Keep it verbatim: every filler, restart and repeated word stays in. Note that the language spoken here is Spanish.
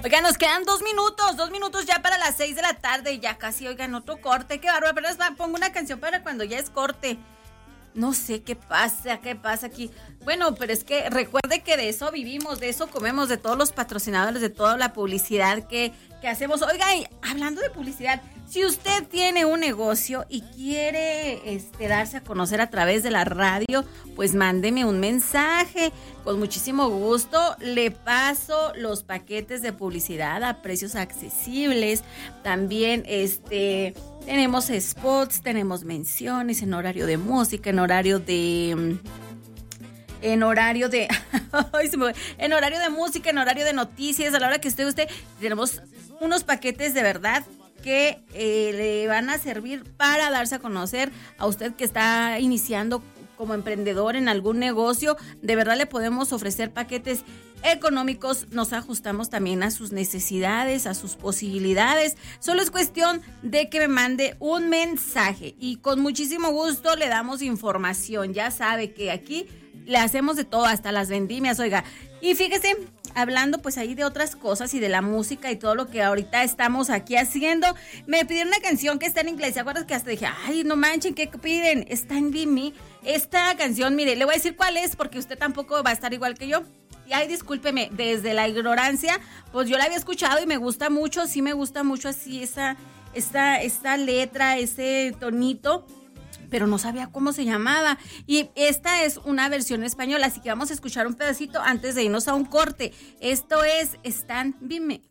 Oigan, nos quedan dos minutos, dos minutos ya para las seis de la tarde, ya casi, oigan, otro corte, qué bárbaro, pero es, pongo una canción para cuando ya es corte. No sé qué pasa, qué pasa aquí. Bueno, pero es que recuerde que de eso vivimos, de eso comemos, de todos los patrocinadores, de toda la publicidad que, que hacemos. Oiga, y hablando de publicidad, si usted tiene un negocio y quiere este, darse a conocer a través de la radio, pues mándeme un mensaje. Con muchísimo gusto le paso los paquetes de publicidad a precios accesibles. También este... tenemos spots, tenemos menciones en horario de música, en horario de... En horario de... en horario de música, en horario de noticias, a la hora que esté usted. Tenemos unos paquetes de verdad que eh, le van a servir para darse a conocer a usted que está iniciando como emprendedor en algún negocio. De verdad le podemos ofrecer paquetes económicos, nos ajustamos también a sus necesidades, a sus posibilidades. Solo es cuestión de que me mande un mensaje y con muchísimo gusto le damos información. Ya sabe que aquí le hacemos de todo, hasta las vendimias, oiga. Y fíjese, hablando pues ahí de otras cosas y de la música y todo lo que ahorita estamos aquí haciendo, me pidieron una canción que está en inglés. ¿Se acuerdas que hasta dije, ay, no manchen, ¿qué piden? Está en Be Me. Esta canción, mire, le voy a decir cuál es porque usted tampoco va a estar igual que yo. Y ay, discúlpeme, desde la ignorancia, pues yo la había escuchado y me gusta mucho, sí me gusta mucho así esa, esta, esta letra, ese tonito, pero no sabía cómo se llamaba. Y esta es una versión española, así que vamos a escuchar un pedacito antes de irnos a un corte. Esto es Stand By Me.